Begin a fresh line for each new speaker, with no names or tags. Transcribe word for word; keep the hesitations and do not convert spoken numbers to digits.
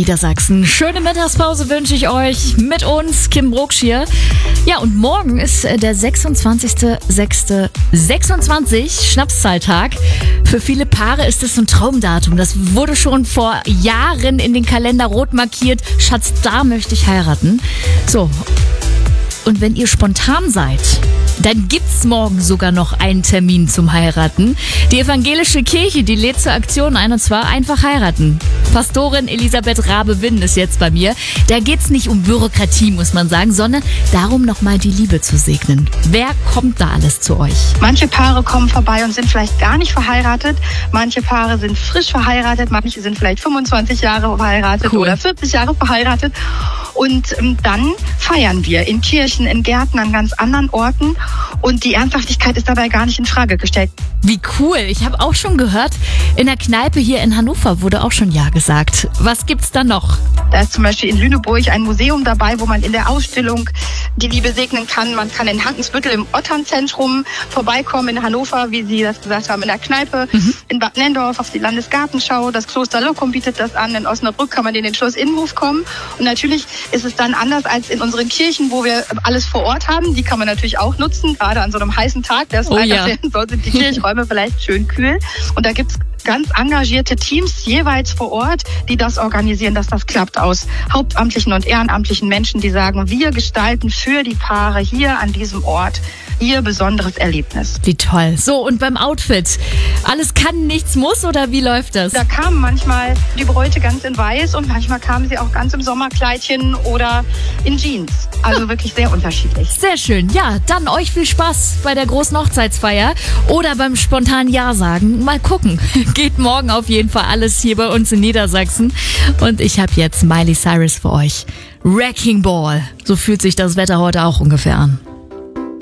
Niedersachsen. Schöne Mittagspause wünsche ich euch mit uns, Kim Brucksch hier. Ja, und morgen ist der sechsundzwanzigster sechster sechsundzwanzig, Schnapszahltag. Für viele Paare ist es so ein Traumdatum. Das wurde schon vor Jahren in den Kalender rot markiert. Schatz, da möchte ich heiraten. So, und wenn ihr spontan seid, dann gibt's morgen sogar noch einen Termin zum Heiraten. Die evangelische Kirche, die lädt zur Aktion ein, und zwar einfach heiraten. Pastorin Elisabeth Rabe-Winn ist jetzt bei mir. Da geht's nicht um Bürokratie, muss man sagen, sondern darum, nochmal die Liebe zu segnen. Wer kommt da alles zu euch?
Manche Paare kommen vorbei und sind vielleicht gar nicht verheiratet. Manche Paare sind frisch verheiratet. Manche sind vielleicht fünfundzwanzig Jahre verheiratet
Cool.
oder vierzig Jahre verheiratet. Und ähm, dann feiern wir in Kirchen, in Gärten, an ganz anderen Orten. Und die Ernsthaftigkeit ist dabei gar nicht in Frage gestellt.
Wie cool. Ich habe auch schon gehört, in der Kneipe hier in Hannover wurde auch schon Ja gesagt. Was gibt's da noch?
Da ist zum Beispiel in Lüneburg ein Museum dabei, wo man in der Ausstellung die Liebe segnen kann. Man kann in Hankensbüttel im Otternzentrum vorbeikommen, in Hannover, wie Sie das gesagt haben, in der Kneipe, mhm. in Bad Nendorf auf die Landesgartenschau. Das Kloster Lockum bietet das an. In Osnabrück kann man in den Schloss Innenhof kommen. Und natürlich ist es dann anders als in unseren Kirchen, wo wir alles vor Ort haben. Die kann man natürlich auch nutzen, gerade an so einem heißen Tag, der es
Oh,
Freitag
ja.
werden soll, sind die Kirchräume vielleicht schön kühl. Und da gibt's ganz engagierte Teams jeweils vor Ort, die das organisieren, dass das klappt, aus hauptamtlichen und ehrenamtlichen Menschen, die sagen, wir gestalten für die Paare hier an diesem Ort ihr besonderes Erlebnis.
Wie toll. So, und beim Outfit? Alles kann, nichts muss, oder wie läuft das?
Da kamen manchmal die Bräute ganz in weiß und manchmal kamen sie auch ganz im Sommerkleidchen oder in Jeans. Also wirklich sehr unterschiedlich.
Sehr schön. Ja, dann euch viel Spaß bei der großen Hochzeitsfeier oder beim spontanen Ja sagen. Mal gucken. Geht morgen auf jeden Fall alles hier bei uns in Niedersachsen. Und ich habe jetzt Miley Cyrus für euch. Wrecking Ball. So fühlt sich das Wetter heute auch ungefähr an.